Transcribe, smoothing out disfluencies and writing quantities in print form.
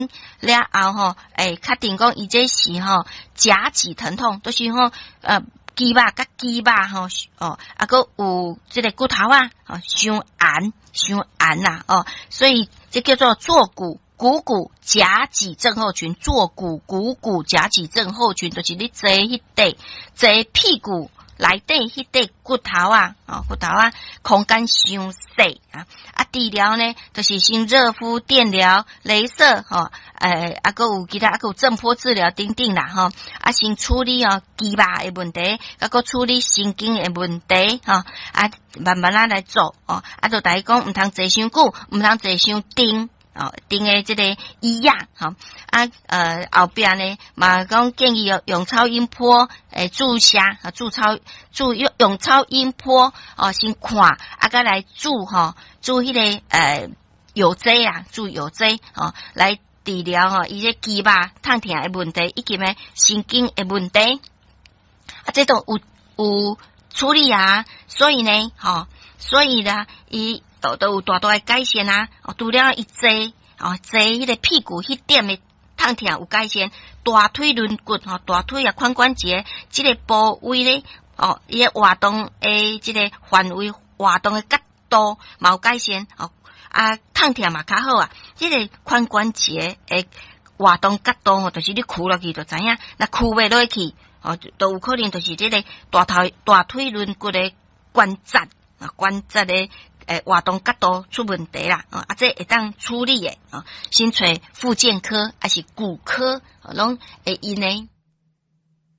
了后吼，确定讲伊这是吼夹脊疼痛，都是吼肌肉甲肌肉吼个有这个骨头啊，伤硬啦所以这叫做坐骨夹脊症候群，坐骨夹脊症候群，就是你坐迄块坐屁股内底迄块骨头啊，空间伤细治疗呢，就是先热敷、电疗、雷射个有其他，个有震波治疗等等啦先处理肌肉的问题，个处理神经的问题慢慢来做就大家讲唔通坐伤久，唔通坐伤长。定的这个医药后边呢嘛讲建议用超音波注射用超音波先看再来注迄个有剂注有剂来治疗伊这肌肉痛痛的问题以及呢神经的问题这都有处理所以呢伊都有大大的改善除了伊坐迄个屁股迄点的痛痛有改善，大腿轮骨大腿髋关节这个部位咧伊个活动的这个范围活动的角度嘛有改善痛痛嘛较好这个髋关节的活动角度就是你屈落去就知影，那屈袂落去都有可能就是这个大腿轮骨的关节的活动角度出问题啦这会当处理的先找复健科还是骨科拢会用的。